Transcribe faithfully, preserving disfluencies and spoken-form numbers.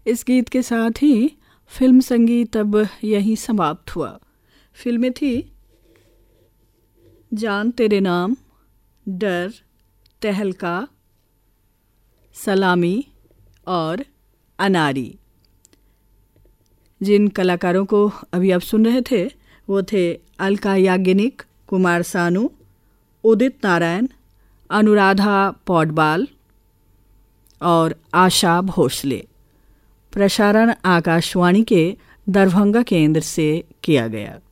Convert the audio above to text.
इस गीत के साथ ही फिल्म संगीत अब यहीं समाप्त हुआ। फिल्में थी जान तेरे नाम, डर, तहलका, सलामी और अनारी। जिन कलाकारों को अभी आप सुन रहे थे वो थे अलका याग्निक, कुमार सानू, उदित नारायण, अनुराधा पौडवाल और आशा भोसले। प्रसारण आकाशवाणी के दरभंगा केंद्र से किया गया।